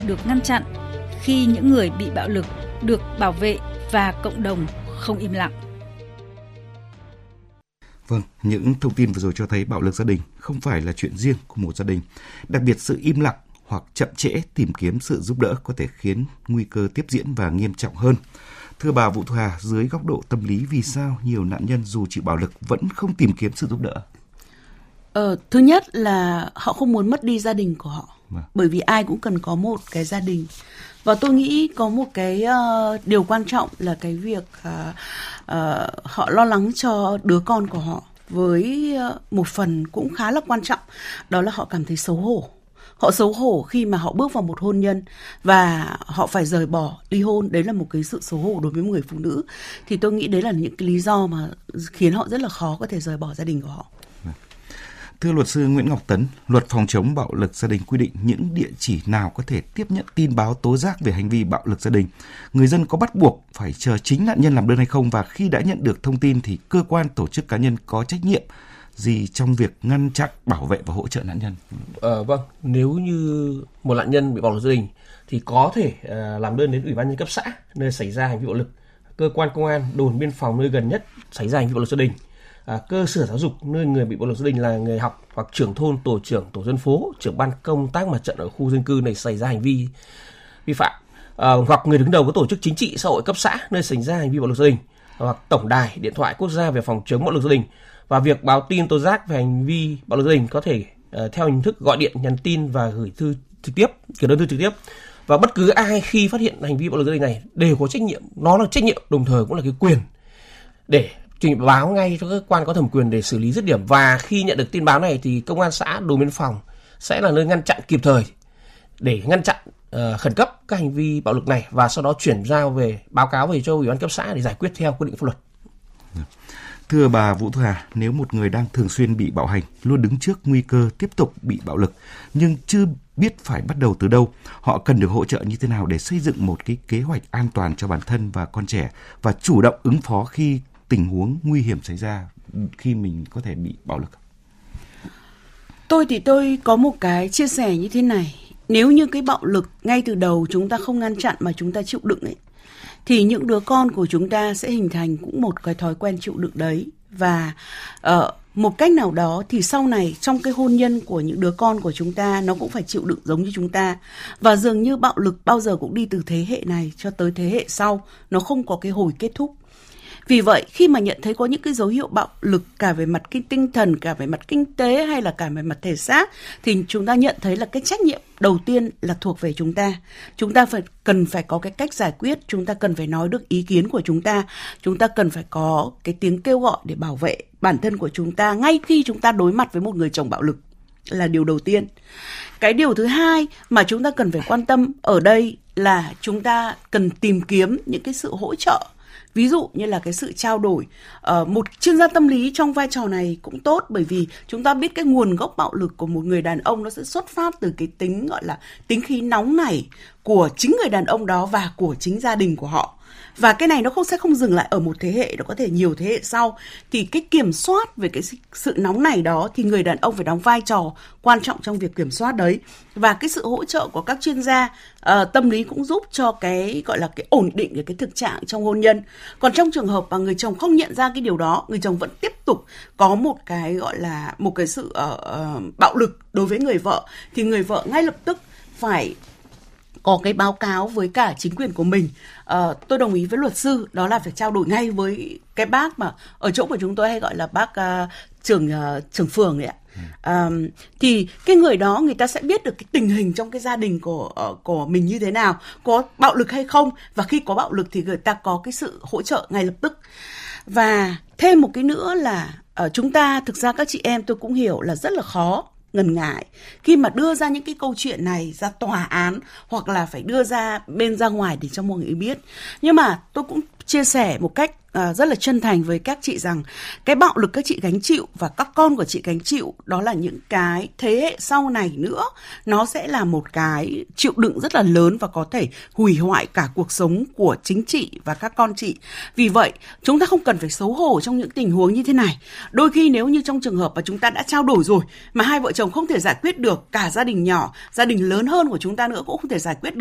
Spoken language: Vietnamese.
được ngăn chặn, khi những người bị bạo lực được bảo vệ và cộng đồng không im lặng. Vâng, những thông tin vừa rồi cho thấy bạo lực gia đình không phải là chuyện riêng của một gia đình. Đặc biệt sự im lặng hoặc chậm trễ tìm kiếm sự giúp đỡ có thể khiến nguy cơ tiếp diễn và nghiêm trọng hơn. Thưa bà Vũ Thu Hà, dưới góc độ tâm lý vì sao nhiều nạn nhân dù chịu bạo lực vẫn không tìm kiếm sự giúp đỡ? Thứ nhất là họ không muốn mất đi gia đình của họ. Bởi vì ai cũng cần có một cái gia đình. Và tôi nghĩ có một cái điều quan trọng là cái việc họ lo lắng cho đứa con của họ. Với một phần cũng khá là quan trọng, đó là họ cảm thấy xấu hổ. Họ xấu hổ khi mà họ bước vào một hôn nhân và họ phải rời bỏ, ly hôn. Đấy là một cái sự xấu hổ đối với một người phụ nữ. Thì tôi nghĩ đấy là những cái lý do mà khiến họ rất là khó có thể rời bỏ gia đình của họ. Thưa luật sư Nguyễn Ngọc Tấn, luật phòng chống bạo lực gia đình quy định những địa chỉ nào có thể tiếp nhận tin báo tố giác về hành vi bạo lực gia đình. Người dân có bắt buộc phải chờ chính nạn nhân làm đơn hay không, và khi đã nhận được thông tin thì cơ quan tổ chức cá nhân có trách nhiệm gì trong việc ngăn chặn, bảo vệ và hỗ trợ nạn nhân? Vâng, nếu như một nạn nhân bị bạo lực gia đình thì có thể làm đơn đến Ủy ban nhân cấp xã nơi xảy ra hành vi bạo lực, cơ quan công an, đồn biên phòng nơi gần nhất xảy ra hành vi bạo lực gia đình, cơ sở giáo dục nơi người bị bạo lực gia đình là người học, hoặc trưởng thôn, tổ trưởng tổ dân phố, trưởng ban công tác mặt trận ở khu dân cư này xảy ra hành vi vi phạm, hoặc người đứng đầu các tổ chức chính trị xã hội cấp xã nơi xảy ra hành vi bạo lực gia đình, hoặc tổng đài điện thoại quốc gia về phòng chống bạo lực gia đình. Và việc báo tin tố giác về hành vi bạo lực gia đình có thể theo hình thức gọi điện, nhắn tin và gửi thư trực tiếp, gửi đơn thư trực tiếp. Và bất cứ ai khi phát hiện hành vi bạo lực gia đình này đều có trách nhiệm, nó là trách nhiệm đồng thời cũng là cái quyền để trình báo ngay cho cơ quan có thẩm quyền để xử lý dứt điểm. Và khi nhận được tin báo này thì công an xã, đồn biên phòng sẽ là nơi ngăn chặn kịp thời, để ngăn chặn khẩn cấp các hành vi bạo lực này, và sau đó chuyển giao về, báo cáo về cho Ủy ban cấp xã để giải quyết theo quy định pháp luật. Thưa bà Vũ Thu Hà, nếu một người đang thường xuyên bị bạo hành, luôn đứng trước nguy cơ tiếp tục bị bạo lực, nhưng chưa biết phải bắt đầu từ đâu, họ cần được hỗ trợ như thế nào để xây dựng một cái kế hoạch an toàn cho bản thân và con trẻ, và chủ động ứng phó khi tình huống nguy hiểm xảy ra khi mình có thể bị bạo lực? Tôi có một cái chia sẻ như thế này. Nếu như cái bạo lực ngay từ đầu chúng ta không ngăn chặn mà chúng ta chịu đựng ấy, thì những đứa con của chúng ta sẽ hình thành cũng một cái thói quen chịu đựng đấy. Và một cách nào đó thì sau này trong cái hôn nhân của những đứa con của chúng ta, nó cũng phải chịu đựng giống như chúng ta. Và dường như bạo lực bao giờ cũng đi từ thế hệ này cho tới thế hệ sau, nó không có cái hồi kết thúc. Vì vậy khi mà nhận thấy có những cái dấu hiệu bạo lực cả về mặt tinh thần, cả về mặt kinh tế hay là cả về mặt thể xác, thì chúng ta nhận thấy là cái trách nhiệm đầu tiên là thuộc về chúng ta. Chúng ta cần phải có cái cách giải quyết, chúng ta cần phải nói được ý kiến của chúng ta cần phải có cái tiếng kêu gọi để bảo vệ bản thân của chúng ta ngay khi chúng ta đối mặt với một người chồng bạo lực, là điều đầu tiên. Cái điều thứ hai mà chúng ta cần phải quan tâm ở đây là chúng ta cần tìm kiếm những cái sự hỗ trợ. Ví dụ như là cái sự trao đổi, một chuyên gia tâm lý trong vai trò này cũng tốt, bởi vì chúng ta biết cái nguồn gốc bạo lực của một người đàn ông nó sẽ xuất phát từ cái tính gọi là tính khí nóng nảy của chính người đàn ông đó và của chính gia đình của họ. Và cái này nó sẽ không dừng lại ở một thế hệ, nó có thể nhiều thế hệ sau. Thì cái kiểm soát về cái sự nóng nảy đó thì người đàn ông phải đóng vai trò quan trọng trong việc kiểm soát đấy. Và cái sự hỗ trợ của các chuyên gia tâm lý cũng giúp cho cái gọi là cái ổn định về cái thực trạng trong hôn nhân. Còn trong trường hợp mà người chồng không nhận ra cái điều đó, người chồng vẫn tiếp tục có một cái gọi là một cái sự bạo lực đối với người vợ, thì người vợ ngay lập tức phải có cái báo cáo với cả chính quyền của mình. Tôi đồng ý với luật sư, đó là phải trao đổi ngay với cái bác mà ở chỗ của chúng tôi hay gọi là bác trưởng phường ấy ạ. Thì cái người đó người ta sẽ biết được cái tình hình trong cái gia đình của mình như thế nào, có bạo lực hay không, và khi có bạo lực thì người ta có cái sự hỗ trợ ngay lập tức. Và thêm một cái nữa là chúng ta thực ra các chị em tôi cũng hiểu là rất là khó, ngần ngại khi mà đưa ra những cái câu chuyện này ra tòa án, hoặc là phải đưa ra bên ra ngoài để cho mọi người biết. Nhưng mà tôi cũng chia sẻ một cách rất là chân thành với các chị rằng cái bạo lực các chị gánh chịu và các con của chị gánh chịu đó là những cái thế hệ sau này nữa, nó sẽ là một cái chịu đựng rất là lớn và có thể hủy hoại cả cuộc sống của chính chị và các con chị. Vì vậy chúng ta không cần phải xấu hổ trong những tình huống như thế này. Đôi khi nếu như trong trường hợp mà chúng ta đã trao đổi rồi mà hai vợ chồng không thể giải quyết được, cả gia đình nhỏ, gia đình lớn hơn của chúng ta nữa cũng không thể giải quyết được,